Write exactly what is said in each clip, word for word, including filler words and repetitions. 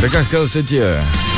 Adakah kau setia?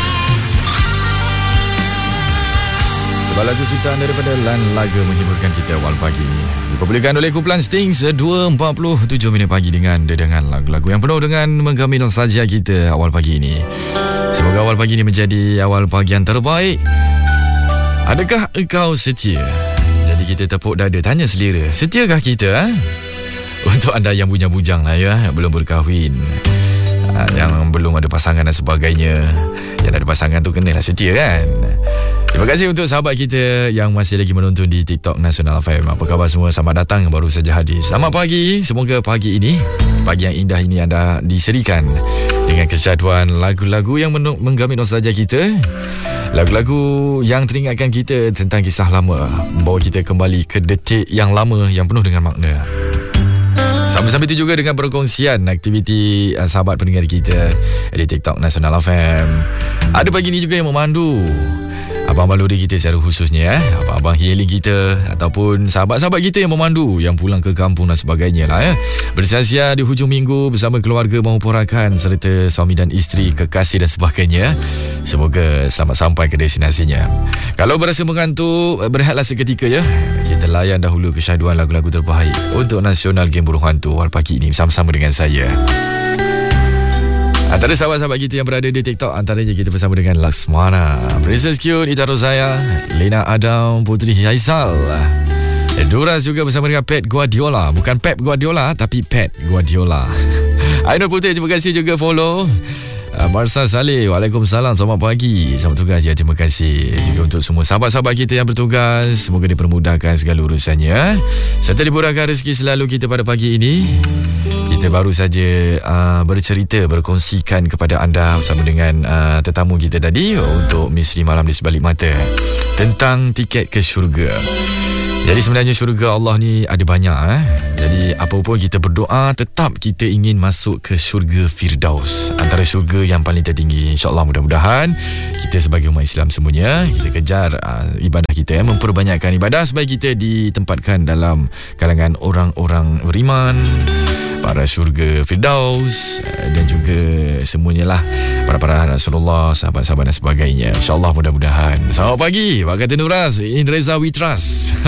Sebuah lagu ciptaan daripada Lan Laga menghiburkan kita awal pagi ini. Dipublikkan oleh kumpulan Stings dua empat puluh tujuh minit pagi dengan dedangan lagu-lagu yang penuh dengan menggami nostalgia kita awal pagi ini. Semoga awal pagi ini menjadi awal pagi yang terbaik. Adakah engkau setia? Jadi kita tepuk dada tanya selera, setiakah kita? Ha? Untuk anda yang bujang-bujang lah ya, belum berkahwin, yang belum ada pasangan dan sebagainya, yang ada pasangan tu kenalah setia kan. Terima kasih untuk sahabat kita yang masih lagi menonton di TikTok Nasional F M. Apa khabar semua? Selamat datang yang baru saja hadir. Selamat pagi. Semoga pagi ini, pagi yang indah ini anda diserikan dengan kesyaduan lagu-lagu yang menggami nostalgia kita. Lagu-lagu yang teringatkan kita tentang kisah lama, membawa kita kembali ke detik yang lama yang penuh dengan makna. Sambil-sambil itu juga dengan perkongsian aktiviti uh, sahabat pendengar kita di TikTok Nasional F M. Ada pagi ni juga yang memandu abang-abang lori kita secara khususnya, eh? abang-abang healing kita ataupun sahabat-sahabat kita yang memandu, yang pulang ke kampung dan sebagainya lah, eh? Bersia-sia di hujung minggu bersama keluarga maupun rakan serta suami dan isteri, kekasih dan sebagainya. Semoga selamat sampai ke destinasinya. Kalau berasa mengantuk, berehatlah seketika ya. Kita layan dahulu kesyaduan lagu-lagu terbaik untuk Nasional Game Burung Hantu awal pagi ini bersama-sama dengan saya. Antara sahabat-sahabat kita yang berada di TikTok, antaranya kita bersama dengan Laksmana, Princess Cute, Ita Rosaya, Lena Adam, Putri Haisal, Duras juga bersama dengan Pep Guardiola. Bukan Pep Guardiola, tapi Pep Guardiola. Ainul Putri, terima kasih juga follow. Marsa Saleh, Waalaikumsalam, selamat pagi, selamat tugas ya, terima kasih juga untuk semua sahabat-sahabat kita yang bertugas. Semoga dipermudahkan segala urusannya serta dimurahkan rezeki selalu kita pada pagi ini. Kita baru saja uh, bercerita, berkongsikan kepada anda bersama dengan uh, tetamu kita tadi untuk Misteri Malam di Sebalik Mata tentang tiket ke syurga. Jadi sebenarnya syurga Allah ni ada banyak, eh? Jadi apapun kita berdoa, tetap kita ingin masuk ke syurga Firdaus, antara syurga yang paling tertinggi. InsyaAllah mudah-mudahan kita sebagai umat Islam semuanya, kita kejar uh, ibadah kita, eh? memperbanyakkan ibadah supaya kita ditempatkan dalam kalangan orang-orang beriman, para syurga Firdaus, dan juga semuanya lah, para-para Rasulullah, sahabat-sahabat dan sebagainya. InsyaAllah mudah-mudahan. Selamat pagi, Pak Kata Nuras, In Reza We Trust.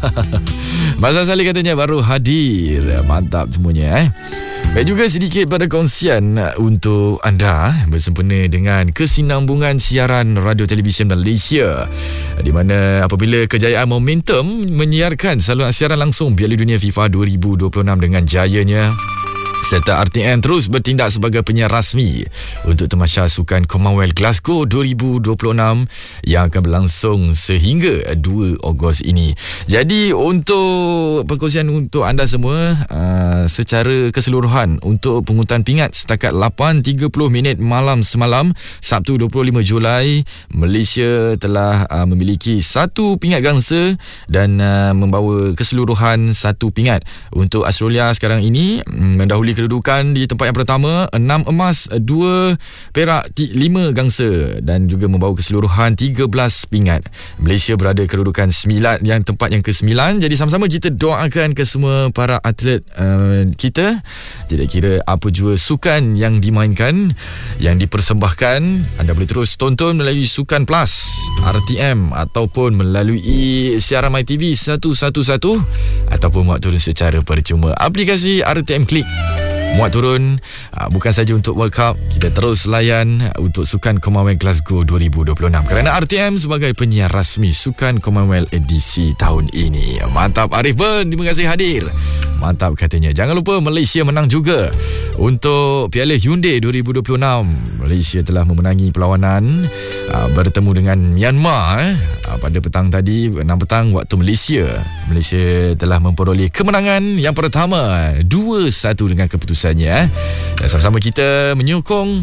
Masa Salih katanya baru hadir. Mantap semuanya, eh. Baik, juga sedikit pada kongsian untuk anda bersempena dengan kesinambungan siaran radio televisyen Malaysia, di mana apabila kejayaan Momentum menyiarkan saluran siaran langsung Piala Dunia FIFA dua ribu dua puluh enam dengan jayanya, serta R T M terus bertindak sebagai penyiar rasmi untuk tamasya sukan Commonwealth Glasgow dua ribu dua puluh enam yang akan berlangsung sehingga dua Ogos ini. Jadi untuk perkongsian untuk anda semua, uh, secara keseluruhan untuk pungutan pingat setakat lapan tiga puluh minit malam semalam Sabtu dua puluh lima Julai, Malaysia telah uh, memiliki satu pingat gangsa dan uh, membawa keseluruhan satu pingat. Untuk Australia sekarang ini mendahului kedudukan di tempat yang pertama, enam emas, dua perak, lima gangsa, dan juga membawa keseluruhan tiga belas pingat. Malaysia berada kedudukan sembilan, yang tempat yang kesembilan. Jadi sama-sama kita doakan ke semua para atlet uh, kita, tidak kira apa jua sukan yang dimainkan, yang dipersembahkan. Anda boleh terus tonton melalui Sukan Plus R T M ataupun melalui siaran MyTV seratus sebelas ataupun muat turun secara percuma aplikasi R T M Klik. Muat turun uh, bukan saja untuk World Cup, kita terus layan untuk Sukan Commonwealth Glasgow dua ribu dua puluh enam kerana R T M sebagai penyiar rasmi Sukan Commonwealth edisi tahun ini. Mantap Arif Ben, terima kasih hadir. Mantap katanya. Jangan lupa Malaysia menang juga untuk Piala Hyundai dua ribu dua puluh enam. Malaysia telah memenangi perlawanan uh, bertemu dengan Myanmar eh. uh, pada petang tadi, enam petang waktu Malaysia. Malaysia telah memperoleh kemenangan yang pertama dua satu dengan keputusannya, eh. Dan sama-sama kita menyokong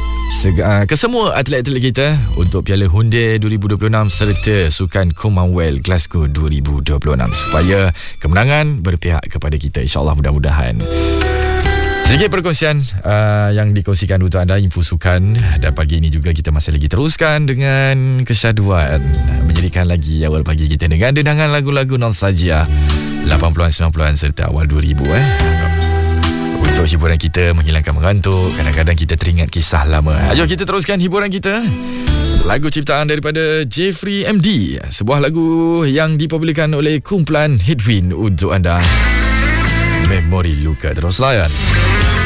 ke semua atlet-atlet kita untuk Piala Hyundai dua ribu dua puluh enam serta Sukan Commonwealth Glasgow dua ribu dua puluh enam supaya kemenangan berpihak kepada kita, insyaAllah mudah-mudahan. Sedikit perkongsian uh, yang dikongsikan untuk anda, info sukan. Dan pagi ini juga kita masih lagi teruskan dengan kesyaduan, menjadikan lagi awal pagi kita dengan dendangan lagu-lagu nostalgia lapan puluhan, sembilan puluhan serta awal dua ribu, eh. untuk hiburan kita, menghilangkan mengantuk. Kadang-kadang kita teringat kisah lama. Ayo kita teruskan hiburan kita. Lagu ciptaan daripada Jeffrey M D, sebuah lagu yang dipopularkan oleh kumpulan Headwind untuk anda. Memori Luka. Terus layan.